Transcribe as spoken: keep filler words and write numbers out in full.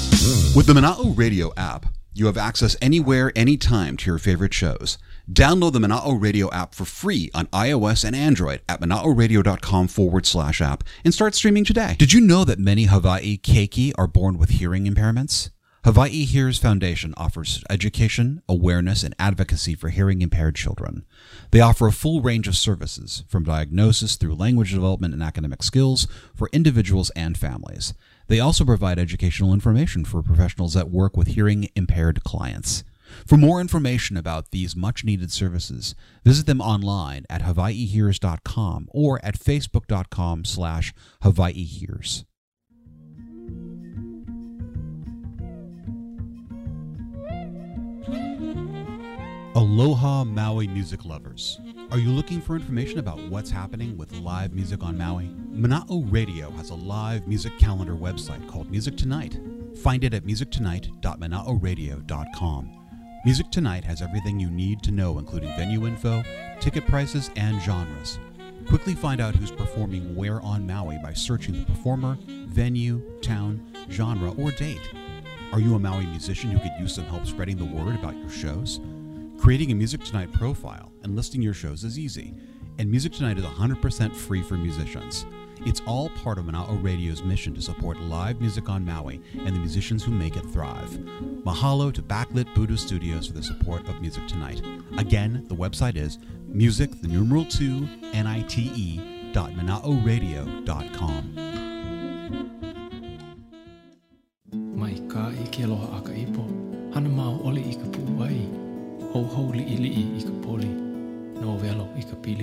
With the Mana'o Radio app, you have access anywhere, anytime to your favorite shows. Download the Mana'o Radio app for free on iOS and Android at mana'oradio.com forward slash app and start streaming today. Did you know that many Hawaii keiki are born with hearing impairments? Hawaii Hears Foundation offers education, awareness, and advocacy for hearing-impaired children. They offer a full range of services, from diagnosis through language development and academic skills for individuals and families. They also provide educational information for professionals that work with hearing-impaired clients. For more information about these much-needed services, visit them online at hawaii hears dot com or at facebook.com slash Hawaii Hears. Aloha Maui music lovers. Are you looking for information about what's happening with live music on Maui? Mana'o Radio has a live music calendar website called Music Tonight. Find it at music tonight dot mana'o radio dot com. Music Tonight has everything you need to know, including venue info, ticket prices, and genres. Quickly find out who's performing where on Maui by searching the performer, venue, town, genre, or date. Are you a Maui musician who could use some help spreading the word about your shows? Creating a Music Tonight profile and listing your shows is easy, and Music Tonight is one hundred percent free for musicians. It's all part of Mana'o Radio's mission to support live music on Maui and the musicians who make it thrive. Mahalo to Backlit Buddha Studios for the support of Music Tonight. Again, the website is music, the numeral two, N I T E, dot mana'o radio dot com. Mai ka I ke aloha aka ipo, hana mao oli I ka puwai, ho ho li ili I ka poli, no velo I ka pili.